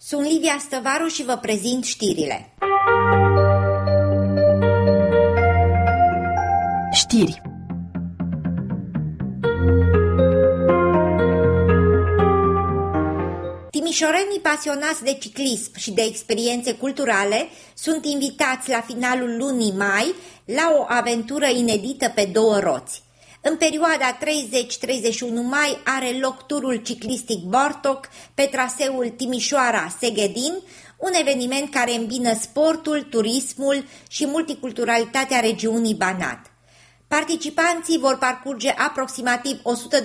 Sunt Livia Stăvaru și vă prezint știrile. Știri. Timișorenii pasionați de ciclism și de experiențe culturale sunt invitați la finalul lunii mai la o aventură inedită pe două roți. În perioada 30-31 mai are loc turul ciclistic Bartok pe traseul Timișoara-Seghedin, un eveniment care îmbină sportul, turismul și multiculturalitatea regiunii Banat. Participanții vor parcurge aproximativ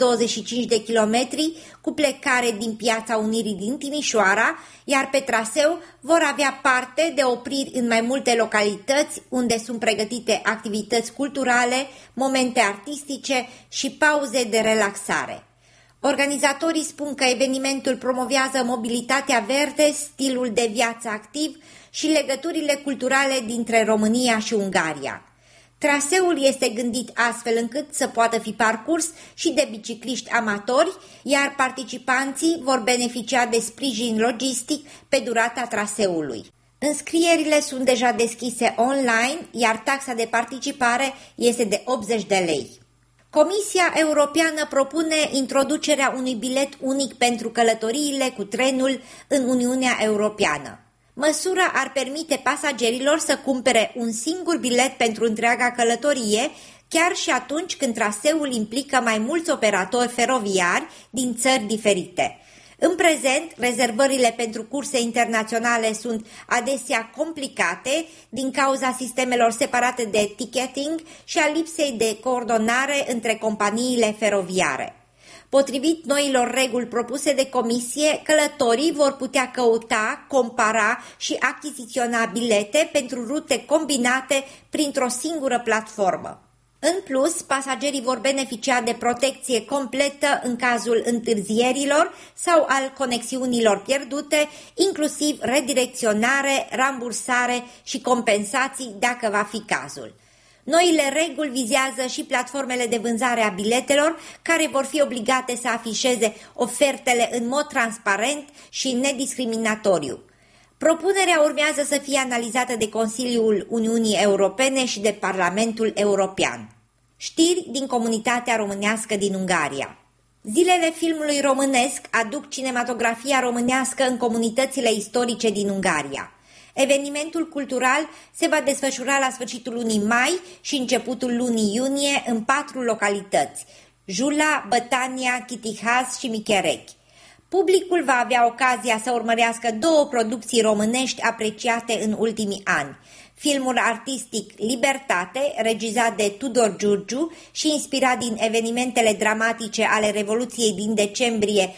125 de kilometri cu plecare din Piața Unirii din Timișoara, iar pe traseu vor avea parte de opriri în mai multe localități unde sunt pregătite activități culturale, momente artistice și pauze de relaxare. Organizatorii spun că evenimentul promovează mobilitatea verde, stilul de viață activ și legăturile culturale dintre România și Ungaria. Traseul este gândit astfel încât să poată fi parcurs și de bicicliști amatori, iar participanții vor beneficia de sprijin logistic pe durata traseului. Înscrierile sunt deja deschise online, iar taxa de participare este de 80 de lei. Comisia Europeană propune introducerea unui bilet unic pentru călătoriile cu trenul în Uniunea Europeană. Măsura ar permite pasagerilor să cumpere un singur bilet pentru întreaga călătorie, chiar și atunci când traseul implică mai mulți operatori feroviari din țări diferite. În prezent, rezervările pentru curse internaționale sunt adesea complicate din cauza sistemelor separate de ticketing și a lipsei de coordonare între companiile feroviare. Potrivit noilor reguli propuse de comisie, călătorii vor putea căuta, compara și achiziționa bilete pentru rute combinate printr-o singură platformă. În plus, pasagerii vor beneficia de protecție completă în cazul întârzierilor sau al conexiunilor pierdute, inclusiv redirecționare, rambursare și compensații dacă va fi cazul. Noile reguli vizează și platformele de vânzare a biletelor, care vor fi obligate să afișeze ofertele în mod transparent și nediscriminatoriu. Propunerea urmează să fie analizată de Consiliul Uniunii Europene și de Parlamentul European. Știri din comunitatea românească din Ungaria. Zilele filmului românesc aduc cinematografia românească în comunitățile istorice din Ungaria. Evenimentul cultural se va desfășura la sfârșitul lunii mai și începutul lunii iunie în 4 localități: Jula, Bătania, Chitihaz și Micherechi. Publicul va avea ocazia să urmărească 2 producții românești apreciate în ultimii ani: filmul artistic Libertate, regizat de Tudor Giurgiu și inspirat din evenimentele dramatice ale Revoluției din decembrie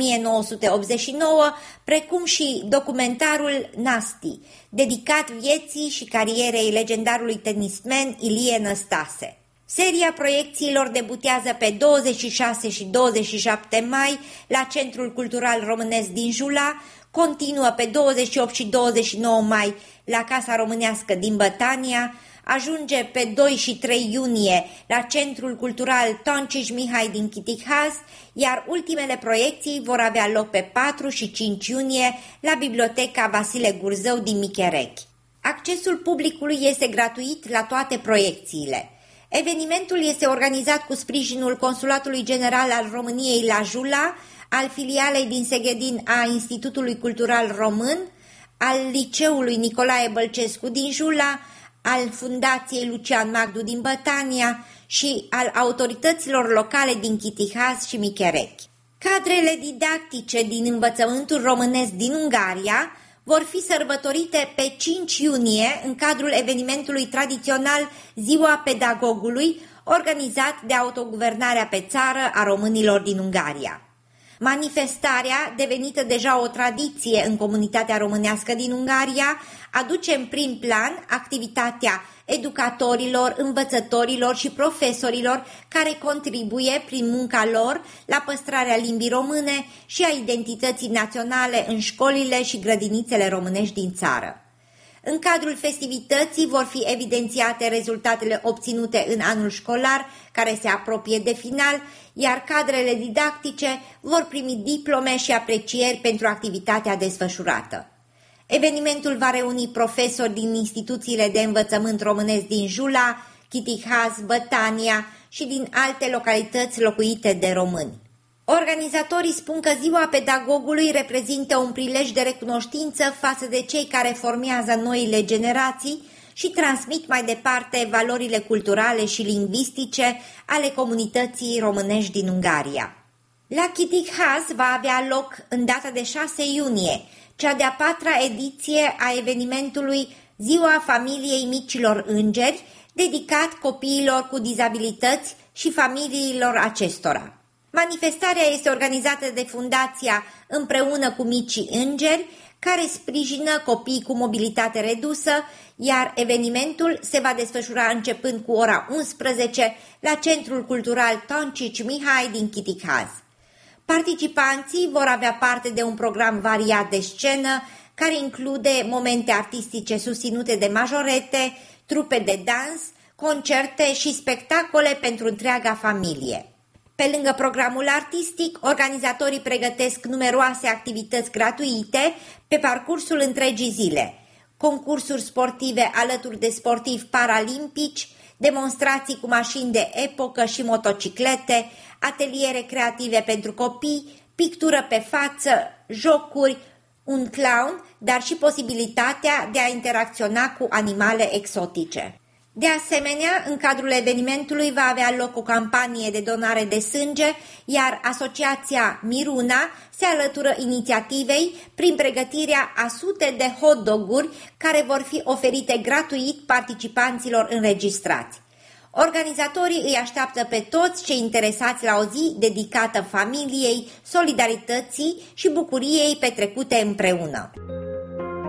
1989, precum și documentarul Nasti, dedicat vieții și carierei legendarului tenismen Ilie Năstase. Seria proiecțiilor debutează pe 26 și 27 mai la Centrul Cultural Românesc din Jula, continuă pe 28 și 29 mai la Casa Românească din Bătania, ajunge pe 2 și 3 iunie la Centrul Cultural Tonciș Mihai din Chitihaz, iar ultimele proiecții vor avea loc pe 4 și 5 iunie la Biblioteca Vasile Gurzău din Micherechi. Accesul publicului este gratuit la toate proiecțiile. Evenimentul este organizat cu sprijinul Consulatului General al României la Jula, al filialei din Seghedin a Institutului Cultural Român, al Liceului Nicolae Bălcescu din Jula, al Fundației Lucian Magdu din Bătania și al autorităților locale din Chitihaz și Micherechi. Cadrele didactice din învățământul românesc din Ungaria vor fi sărbătorite pe 5 iunie în cadrul evenimentului tradițional Ziua Pedagogului, organizat de Autoguvernarea pe țară a românilor din Ungaria. Manifestarea, devenită deja o tradiție în comunitatea românească din Ungaria, aduce în prim plan activitatea educatorilor, învățătorilor și profesorilor care contribuie prin munca lor la păstrarea limbii române și a identității naționale în școlile și grădinițele românești din țară. În cadrul festivității vor fi evidențiate rezultatele obținute în anul școlar, care se apropie de final, iar cadrele didactice vor primi diplome și aprecieri pentru activitatea desfășurată. Evenimentul va reuni profesori din instituțiile de învățământ românesc din Jula, Chitihaz, Bătania și din alte localități locuite de români. Organizatorii spun că Ziua Pedagogului reprezintă un prilej de recunoștință față de cei care formează noile generații și transmit mai departe valorile culturale și lingvistice ale comunității românești din Ungaria. La Chitihaz va avea loc în data de 6 iunie, cea de-a 4-a ediție a evenimentului Ziua Familiei Micilor Îngeri, dedicat copiilor cu dizabilități și familiilor acestora. Manifestarea este organizată de Fundația Împreună cu Micii Îngeri, care sprijină copiii cu mobilitate redusă, iar evenimentul se va desfășura începând cu ora 11 la Centrul Cultural Toncici Mihai din Chitihaz. Participanții vor avea parte de un program variat de scenă, care include momente artistice susținute de majorete, trupe de dans, concerte și spectacole pentru întreaga familie. Pe lângă programul artistic, organizatorii pregătesc numeroase activități gratuite pe parcursul întregii zile, concursuri sportive alături de sportivi paralimpici, demonstrații cu mașini de epocă și motociclete, ateliere creative pentru copii, pictură pe față, jocuri, un clown, dar și posibilitatea de a interacționa cu animale exotice. De asemenea, în cadrul evenimentului va avea loc o campanie de donare de sânge, iar Asociația Miruna se alătură inițiativei prin pregătirea a sute de hot-doguri care vor fi oferite gratuit participanților înregistrați. Organizatorii îi așteaptă pe toți cei interesați la o zi dedicată familiei, solidarității și bucuriei petrecute împreună.